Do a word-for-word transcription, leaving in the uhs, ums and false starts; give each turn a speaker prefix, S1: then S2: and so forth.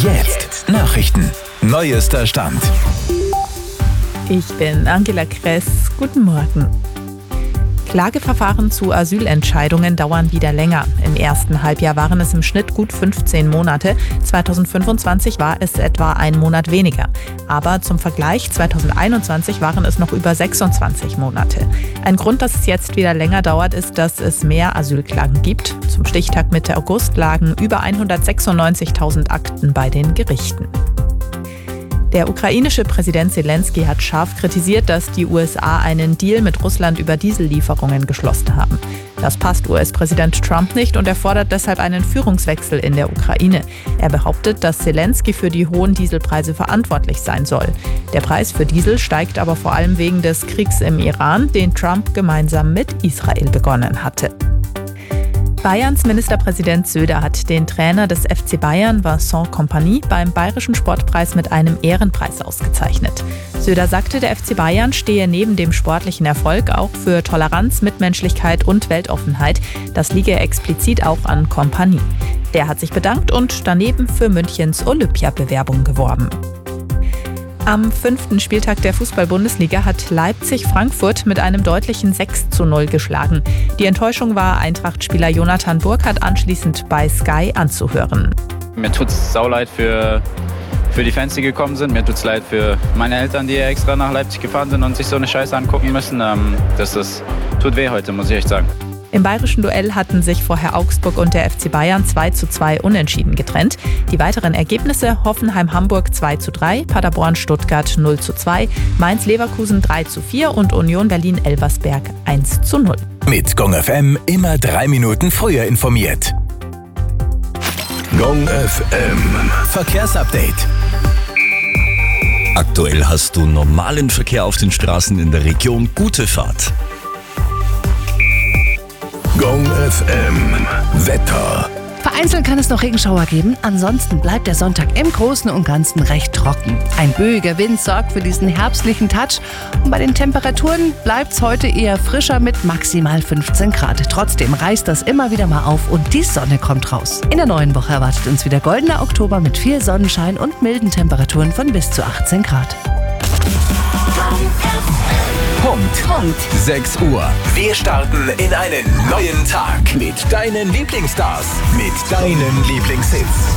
S1: Jetzt Nachrichten. Neuester Stand.
S2: Ich bin Angela Kress. Guten Morgen. Klageverfahren zu Asylentscheidungen dauern wieder länger. Im ersten Halbjahr waren es im Schnitt gut fünfzehn Monate. zweitausendfünfundzwanzig war es etwa ein Monat weniger. Aber zum Vergleich, zweitausendeinundzwanzig waren es noch über sechsundzwanzig Monate. Ein Grund, dass es jetzt wieder länger dauert, ist, dass es mehr Asylklagen gibt. Zum Stichtag Mitte August lagen über hundertsechsundneunzigtausend Akten bei den Gerichten. Der ukrainische Präsident Zelensky hat scharf kritisiert, dass die U S A einen Deal mit Russland über Diesellieferungen geschlossen haben. Das passt U S-Präsident Trump nicht und er fordert deshalb einen Führungswechsel in der Ukraine. Er behauptet, dass Zelensky für die hohen Dieselpreise verantwortlich sein soll. Der Preis für Diesel steigt aber vor allem wegen des Kriegs im Iran, den Trump gemeinsam mit Israel begonnen hatte. Bayerns Ministerpräsident Söder hat den Trainer des F C Bayern, Vincent Kompany, beim Bayerischen Sportpreis mit einem Ehrenpreis ausgezeichnet. Söder sagte, der F C Bayern stehe neben dem sportlichen Erfolg auch für Toleranz, Mitmenschlichkeit und Weltoffenheit. Das liege explizit auch an Kompany. Der hat sich bedankt und daneben für Münchens Olympiabewerbung geworben. Am fünften Spieltag der Fußball-Bundesliga hat Leipzig Frankfurt mit einem deutlichen sechs zu null geschlagen. Die Enttäuschung war Eintracht-Spieler Jonathan Burkhardt anschließend bei Sky anzuhören.
S3: Mir tut es sauleid für, für die Fans, die gekommen sind. Mir tut es leid für meine Eltern, die extra nach Leipzig gefahren sind und sich so eine Scheiße angucken müssen. Ähm, das ist, tut weh heute, muss ich echt sagen.
S2: Im bayerischen Duell hatten sich vorher Augsburg und der F C Bayern zwei zu zwei unentschieden getrennt. Die weiteren Ergebnisse: Hoffenheim-Hamburg zwei zu drei, Paderborn-Stuttgart null zu zwei, Mainz-Leverkusen drei zu vier und Union Berlin-Elversberg eins zu null.
S1: Mit Gong F M immer drei Minuten früher informiert. Gong F M Verkehrsupdate.
S4: Aktuell hast du normalen Verkehr auf den Straßen in der Region. Gute Fahrt.
S1: Gong F M Wetter.
S5: Vereinzelt kann es noch Regenschauer geben, ansonsten bleibt der Sonntag im Großen und Ganzen recht trocken. Ein böiger Wind sorgt für diesen herbstlichen Touch und bei den Temperaturen bleibt es heute eher frischer mit maximal fünfzehn Grad. Trotzdem reißt das immer wieder mal auf und die Sonne kommt raus. In der neuen Woche erwartet uns wieder goldener Oktober mit viel Sonnenschein und milden Temperaturen von bis zu achtzehn Grad.
S1: Punkt. Punkt. sechs Uhr. Wir starten in einen neuen Tag mit deinen Lieblingsstars, mit deinen Lieblingshits.